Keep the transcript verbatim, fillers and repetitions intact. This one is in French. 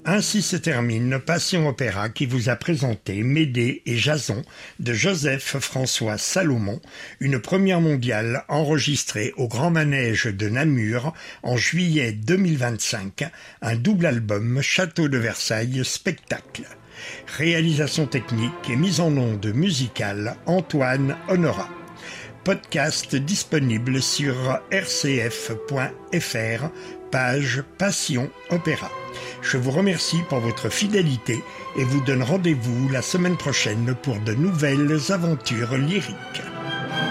Ainsi se termine Passion Opéra qui vous a présenté Médée et Jason de Joseph-François Salomon, une première mondiale enregistrée au Grand Manège de Namur en juillet deux mille vingt-cinq, un double album Château de Versailles spectacle. Réalisation technique et mise en onde musicale Antoine Honorat. Podcast disponible sur r c f point f r, page Passion Opéra. Je vous remercie pour votre fidélité et vous donne rendez-vous la semaine prochaine pour de nouvelles aventures lyriques.